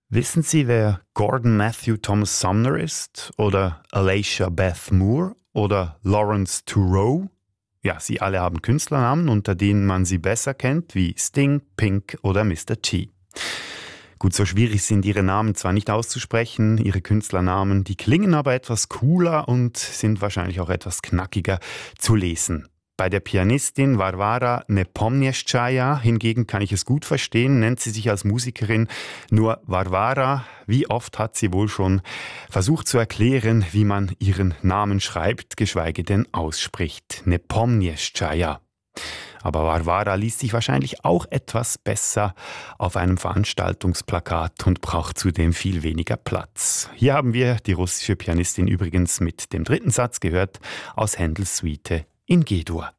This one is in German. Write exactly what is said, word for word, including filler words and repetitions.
Wissen Sie, wer Gordon Matthew Thomas Sumner ist? Oder Alicia Beth Moore? Oder Lawrence Turow? Ja, sie alle haben Künstlernamen, unter denen man sie besser kennt, wie Sting, Pink oder Mister T. Gut, so schwierig sind ihre Namen zwar nicht auszusprechen, ihre Künstlernamen, die klingen aber etwas cooler und sind wahrscheinlich auch etwas knackiger zu lesen. Bei der Pianistin Varvara Nepomniachtchaya hingegen kann ich es gut verstehen, nennt sie sich als Musikerin nur Varvara. Wie oft hat sie wohl schon versucht zu erklären, wie man ihren Namen schreibt, geschweige denn ausspricht. Nepomniachtchaya. Aber Varvara liest sich wahrscheinlich auch etwas besser auf einem Veranstaltungsplakat und braucht zudem viel weniger Platz. Hier haben wir die russische Pianistin übrigens mit dem dritten Satz gehört aus Händels Suite in G-Dur.